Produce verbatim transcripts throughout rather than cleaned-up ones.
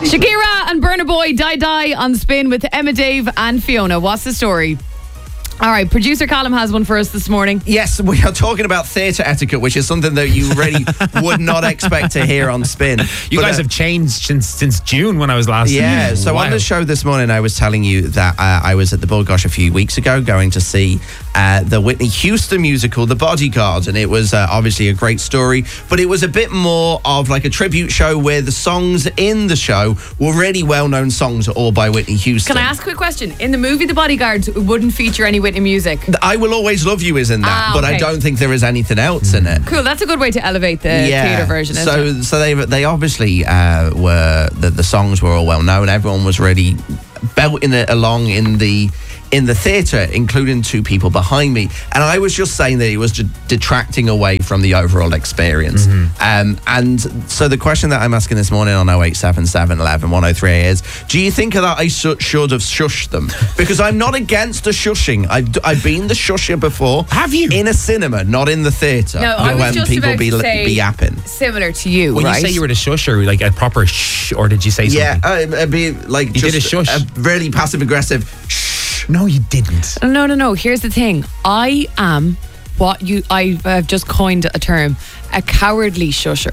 Shakira and Burna Boy Die Die on Spin with Emma, Dave and Fiona. What's the story? All right, producer Callum has one for us this morning. Yes, we are talking about theatre etiquette, which is something that you really would not expect to hear on Spin. You But, guys uh, have changed since since June when I was last. Yeah, so wow. on the show this morning, I was telling you that uh, I was at the Bull Gosh a few weeks ago going to see uh, the Whitney Houston musical, The Bodyguard, and it was uh, obviously a great story, but it was a bit more of like a tribute show where the songs in the show were really well-known songs, all by Whitney Houston. Can I ask a quick question? In the movie The Bodyguard, it wouldn't feature any Whitney music. I Will Always Love You is in that, Ah, but I okay. don't think there is anything else in it. Cool, that's a good way to elevate the theatre version, isn't so, it? So they they obviously uh, were the, the songs were all well known. Everyone was really belting it along in the in the theatre, including two people behind me. And I was just saying that it was just detracting away from the overall experience. Mm-hmm. Um, and so the question that I'm asking this morning on oh eight seven seven, eleven, one oh three is, do you think that I sh- should have shushed them? Because I'm not against the shushing. I've, d- I've been the shusher before. Have you? In a cinema, not in the theatre. No, I was when just people about be, to say be yapping. similar to you, When right? you say you were the shusher, like a proper shh, or did you say something? Yeah, uh, it'd be like You just did a shush. a really passive-aggressive shh. No, you didn't. No, no, no. Here's the thing. I am what you, I have just coined a term, a cowardly shusher.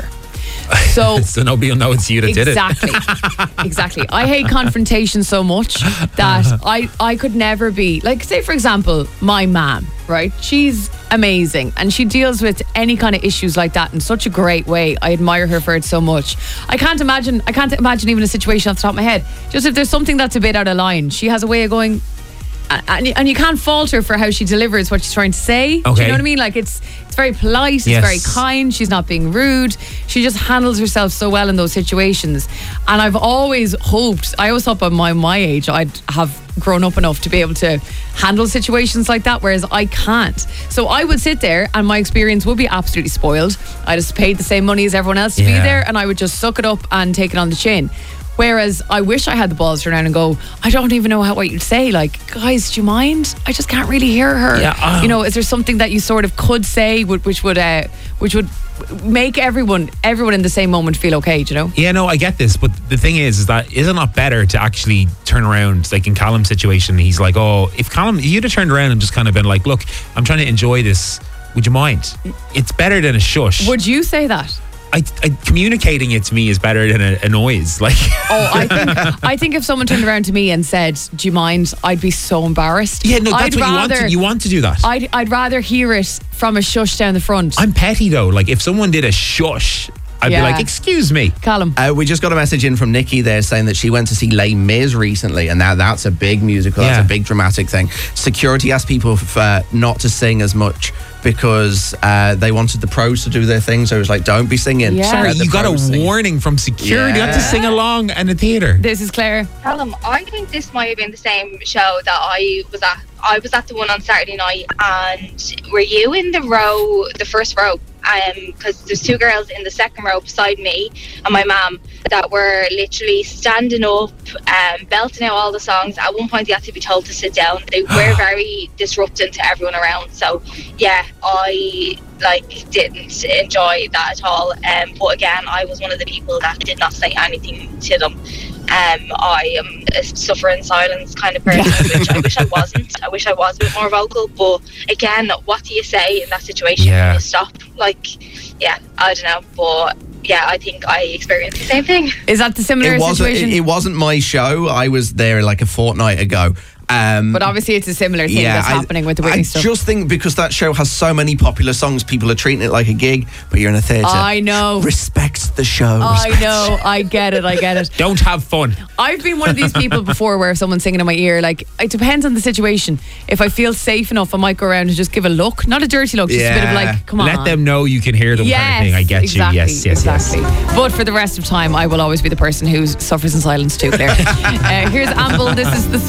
So So nobody will know it's you that did it. Exactly. Exactly. I hate confrontation so much that I, I could never be, like, say, for example, my mom, right? She's amazing and she deals with any kind of issues like that in such a great way. I admire her for it so much. I can't imagine, I can't imagine even a situation off the top of my head. Just if there's something that's a bit out of line, she has a way of going, and, and you can't fault her for how she delivers what she's trying to say. Do you Okay. know what I mean? Like, it's it's very polite, it's Yes. very kind, she's not being rude. She just handles herself so well in those situations. And I've always hoped, I always thought by my, my age I'd have grown up enough to be able to handle situations like that, whereas I can't. So I would sit there and my experience would be absolutely spoiled. I just paid the same money as everyone else to be Yeah. there, and I would just suck it up and take it on the chin. Whereas I wish I had the balls to turn around and go, I don't even know how what you'd say. Like, guys, do you mind? I just can't really hear her. Yeah, uh, you know, is there something that you sort of could say, which, which would, uh, which would make everyone, everyone in the same moment feel okay? Do you know? Yeah, no, I get this, but the thing is, is that is it not better to actually turn around? Like in Callum's situation, he's like, oh, if Callum, you'd have turned around and just kind of been like, look, I'm trying to enjoy this. Would you mind? It's better than a shush. Would you say that? I, I, communicating it to me is better than a, a noise. Like, Oh, I think I think if someone turned around to me and said, "Do you mind?" I'd be so embarrassed. yeah, no, that's I'd what you want. rather, To, you want to do that. I'd I'd rather hear it from a shush down the front. I'm petty though. Like if someone did a shush, I'd Yeah. be like, excuse me. Callum. Uh, we just got a message in from Nikki there saying that she went to see Les Mis recently, and now that's a big musical. That's Yeah. a big dramatic thing. Security asked people f- uh, not to sing as much because uh, they wanted the pros to do their thing. So it was like, don't be singing. Yeah. Sorry, Let the you got a pros sing. warning from security. You had to Yeah. sing along in the theatre. This is Claire. Callum, I think this might have been the same show that I was at. I was at the one on Saturday night, and were you in the row, the first row? Um, because there's two girls in the second row beside me and my mum that were literally standing up, um, belting out all the songs. At one point, they had to be told to sit down. They were very disrupting to everyone around. So, yeah, I like didn't enjoy that at all. Um, but again, I was one of the people that did not say anything to them. Um, I am a suffer in silence kind of person, which I wish I wasn't. I wish I was a bit more vocal. But again, what do you say in that situation? Yeah. You stop. Like, yeah, I don't know. But yeah, I think I experienced the same thing. Is that the similar It wasn't. situation? It, it wasn't my show. I was there like a fortnight ago. Um, but obviously, it's a similar thing that's I- happening with the Whitney I stuff. just think because that show has so many popular songs, people are treating it like a gig, but you're in a theatre. I know. Respect the show. I respect know. I get it. I get it. Don't have fun. I've been one of these people before where if someone's singing in my ear, like, it depends on the situation. If I feel safe enough, I might go around and just give a look. Not a dirty look, just a bit of Yeah. like, come on. Let them know you can hear them Yes, kind of thing. I get exactly, you. Yes, yes, exactly. yes. But for the rest of time, I will always be the person who suffers in silence too, Claire. uh, here's Amble. This is the